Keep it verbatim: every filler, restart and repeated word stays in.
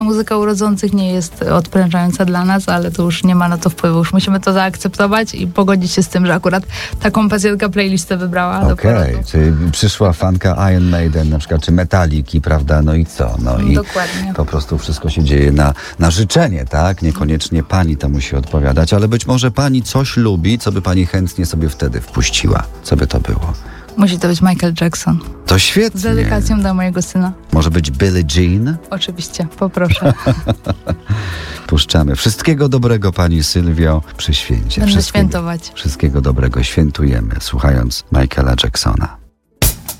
Muzyka urodzących nie jest odprężająca dla nas, ale to już nie ma na to wpływu. Już musimy to zaakceptować i pogodzić się z tym, że akurat taką pacjentka playlistę wybrała do Okej, porodu. czyli przyszła fanka Iron Maiden na przykład, czy Metaliki, prawda, no i co? No i Dokładnie. po prostu wszystko się dzieje na, na życzenie, tak? Niekoniecznie pani to musi odpowiadać, ale być może pani coś lubi, co by pani chętnie sobie wtedy wpuściła. Co by to było? Musi to być Michael Jackson. To świetnie. Z dedykacją dla mojego syna. Może być Billie Jean? Oczywiście, poproszę. Puszczamy. Wszystkiego dobrego pani Sylwio przy święcie. Będę Wszystkiego, świętować. Wszystkiego dobrego świętujemy, słuchając Michaela Jacksona.